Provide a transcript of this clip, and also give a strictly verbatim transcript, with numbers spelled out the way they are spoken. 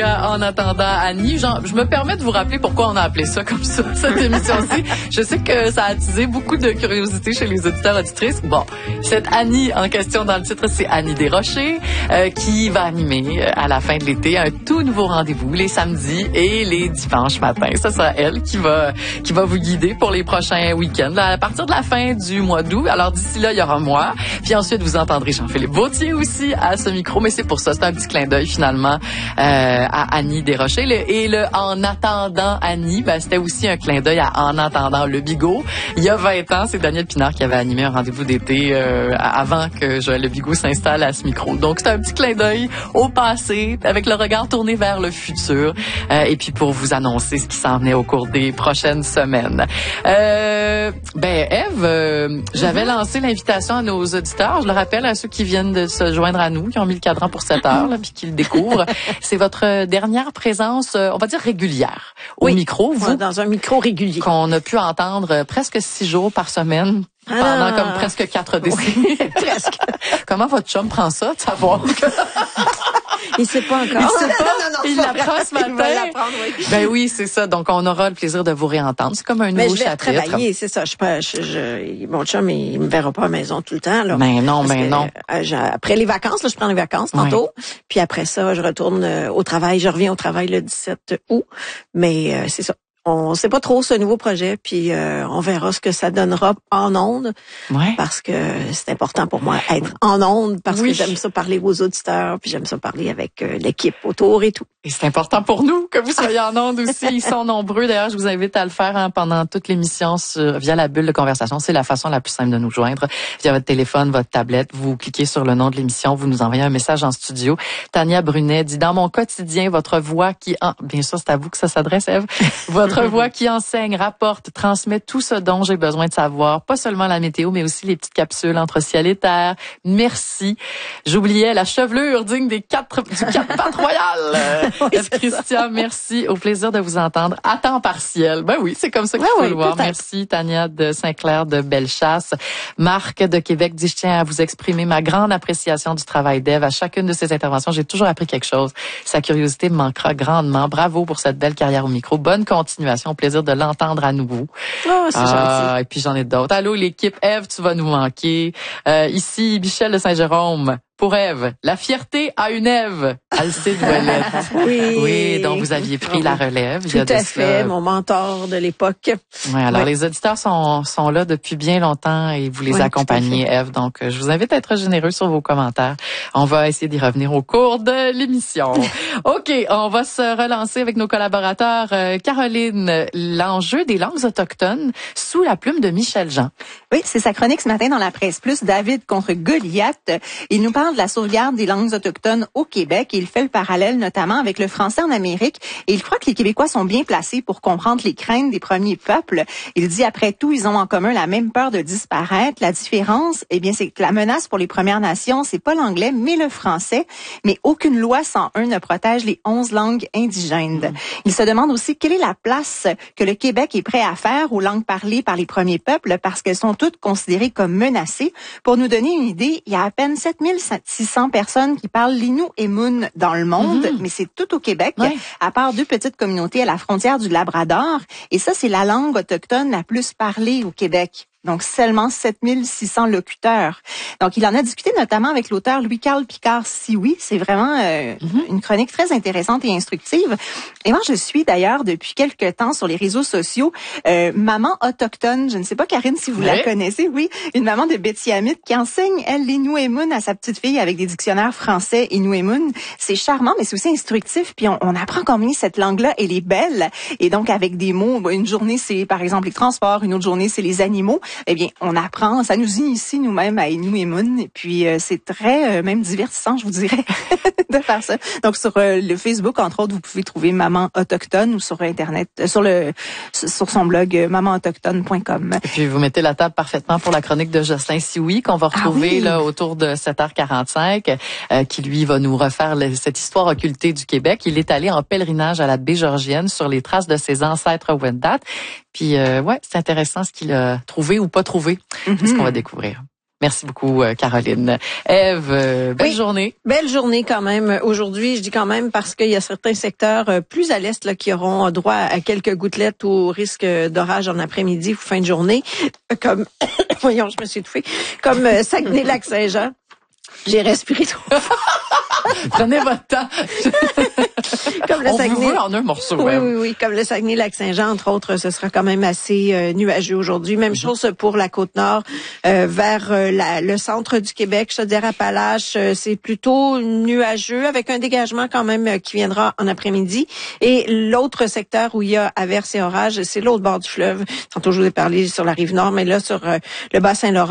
à En attendant Annie. Genre, je me permets de vous rappeler pourquoi on a appelé ça comme ça, cette émission-ci. Je sais que ça a attisé beaucoup de curiosité chez les auditeurs auditrices. Bon, cette Annie en question dans le titre, c'est Annie Desrochers, euh, qui va animer à la fin de l'été un tout nouveau rendez-vous les samedis et les dimanches matins. Ça sera elle qui va qui va vous guider pour les prochains week-ends à partir de la fin du mois d'août. Alors d'ici là, il y aura moi. Puis ensuite, vous entendrez Jean-Philippe Vauthier aussi à ce micro. Mais c'est pour ça, c'est un petit clin d'œil finalement euh, à Annie Desrochers. Le, et le En attendant Annie, ben, c'était aussi un clin d'œil à En attendant le Bigot. Il y a vingt ans, c'est Daniel Pinard qui avait animé un rendez-vous d'été euh, avant que Joël Le Bigot s'installe à ce micro. Donc c'est un petit clin d'œil au passé avec le regard tourné vers le futur. Euh, et puis pour vous annoncer ce qui s'en venait au cours des prochaines semaines. Euh, ben Ève, euh, j'avais lancé l'invitation à nos auditeurs. Je le rappelle à ceux qui viennent de se joindre à nous, qui ont mis le cadran pour sept heures, là, puis qui le découvrent. C'est votre dernière présence, euh, on va dire régulière, au oui, micro. Vous, dans un micro régulier. Qu'on a pu entendre presque six jours par semaine. Pendant ah, comme presque quatre décennies. Oui, presque. Comment votre chum prend ça, de savoir que... Il sait pas encore. Il sait pas. Non, non, non, il l'apprend ce matin. Il va l'apprendre, oui. Ben oui, c'est ça. Donc, on aura le plaisir de vous réentendre. C'est comme un mais nouveau je vais chapitre. travailler, c'est ça. Je, je, je, mon chum, il me verra pas à la maison tout le temps, là. Ben non, ben non. Euh, après les vacances, là, je prends les vacances tantôt. Oui. Puis après ça, je retourne euh, au travail. Je reviens au travail le dix-sept août. Mais euh, c'est ça. On sait pas trop ce nouveau projet, puis euh, on verra ce que ça donnera en ondes. Ouais. Parce que c'est important pour moi être en ondes, parce oui. que j'aime ça parler aux auditeurs, puis j'aime ça parler avec euh, l'équipe autour et tout. Et c'est important pour nous que vous soyez en ondes aussi. Ils sont nombreux. D'ailleurs, je vous invite à le faire hein, pendant toute l'émission sur, via la bulle de conversation. C'est la façon la plus simple de nous joindre. Via votre téléphone, votre tablette, vous cliquez sur le nom de l'émission, vous nous envoyez un message en studio. Tania Brunet dit, dans mon quotidien, votre voix qui... En... Bien sûr, c'est à vous que ça s'adresse, Ève. Votre voix qui enseigne, rapporte, transmet tout ce dont j'ai besoin de savoir. Pas seulement la météo, mais aussi les petites capsules entre ciel et terre. Merci. J'oubliais la chevelure digne des quatre, du quatre pattes royales. Oui, Christian, merci. Au plaisir de vous entendre à temps partiel. Ben oui, c'est comme ça qu'il ouais, faut oui, le voir. Merci, Tania de Saint-Clair de Bellechasse. Marc de Québec dit, je tiens à vous exprimer ma grande appréciation du travail d'Ève. À chacune de ses interventions, j'ai toujours appris quelque chose. Sa curiosité me manquera grandement. Bravo pour cette belle carrière au micro. Bonne continuation. Au plaisir de l'entendre à nouveau. Oh, c'est ah, gentil. Et puis j'en ai d'autres. Allô, l'équipe. Ève, tu vas nous manquer. Euh, ici, Michel de Saint-Jérôme. Pour Ève, la fierté a une Ève. Alcide Ouellette. Oui. Oui, donc vous aviez pris la relève. Tout à fait, mon mentor de l'époque. Oui, alors oui. Les auditeurs sont sont là depuis bien longtemps et vous les oui, accompagnez, Ève. Donc, je vous invite à être généreux sur vos commentaires. On va essayer d'y revenir au cours de l'émission. OK, on va se relancer avec nos collaborateurs. Euh, Caroline, l'enjeu des langues autochtones sous la plume de Michel Jean. Oui, c'est sa chronique ce matin dans la Presse Plus, David contre Goliath. Il nous parle de la sauvegarde des langues autochtones au Québec et il fait le parallèle notamment avec le français en Amérique et il croit que les Québécois sont bien placés pour comprendre les craintes des premiers peuples. Il dit après tout, ils ont en commun la même peur de disparaître. La différence, eh bien, c'est que la menace pour les Premières Nations, c'est pas l'anglais, mais le français. Mais aucune loi cent un ne protège les onze langues indigènes. Mmh. Il se demande aussi quelle est la place que le Québec est prêt à faire aux langues parlées par les premiers peuples parce qu'elles sont toutes considérées comme menacées. Pour nous donner une idée, il y a à peine sept mille six cents personnes qui parlent l'innu et mun dans le monde, mmh. mais c'est tout au Québec, ouais. à part deux petites communautés à la frontière du Labrador. Et ça, c'est la langue autochtone la plus parlée au Québec. Donc, seulement sept mille six cents locuteurs. Donc, il en a discuté notamment avec l'auteur Louis-Carl Picard-Sioui. C'est vraiment euh, mm-hmm. une chronique très intéressante et instructive. Et moi, je suis d'ailleurs depuis quelques temps sur les réseaux sociaux euh, Maman Autochtone. Je ne sais pas, Karine, si vous oui. la connaissez. Oui, une maman de Bétiamite qui enseigne, elle, l'innu-et-mun à sa petite fille avec des dictionnaires français innu-et-mun. C'est charmant, mais c'est aussi instructif. Puis, on, on apprend combien cette langue-là, elle est belle. Et donc, avec des mots, une journée, c'est par exemple les transports. Une autre journée, c'est les animaux. Eh bien, on apprend, ça nous initie nous-mêmes à innu-et-mun, et puis euh, c'est très, euh, même divertissant, je vous dirais, de faire ça. Donc, sur euh, le Facebook, entre autres, vous pouvez trouver Maman Autochtone ou sur Internet, euh, sur le sur son blog euh, maman autochtone point com. Et puis, vous mettez la table parfaitement pour la chronique de Jocelyn Sioui, qu'on va retrouver ah oui. là autour de sept heures quarante-cinq, euh, qui, lui, va nous refaire le, cette histoire occultée du Québec. Il est allé en pèlerinage à la baie Georgienne sur les traces de ses ancêtres Wendat. Puis, euh, ouais, c'est intéressant ce qu'il a trouvé ou pas trouvé. Mm-hmm. C'est ce qu'on va découvrir. Merci beaucoup, Caroline. Ève, euh, belle oui, journée. Belle journée quand même. Aujourd'hui, je dis quand même parce qu'il y a certains secteurs plus à l'est là, qui auront droit à quelques gouttelettes au risque d'orage en après-midi ou fin de journée. Comme, voyons, je me suis étouffée. Comme euh, Saguenay-Lac-Saint-Jean. J'ai respiré trop. Prenez votre temps. Comme le On Saguenay... vous veut en un morceau. Oui, hein. oui, oui. Comme le Saguenay-Lac-Saint-Jean, entre autres, ce sera quand même assez euh, nuageux aujourd'hui. Même mm-hmm. chose pour la Côte-Nord, euh, vers euh, la, le centre du Québec, Chaudière-Appalaches, euh, c'est plutôt nuageux avec un dégagement quand même euh, qui viendra en après-midi. Et l'autre secteur où il y a averses et orages, c'est l'autre bord du fleuve. Tantôt, je vous ai parlé sur la rive nord, mais là, sur euh, le Bas-Saint-Laurent,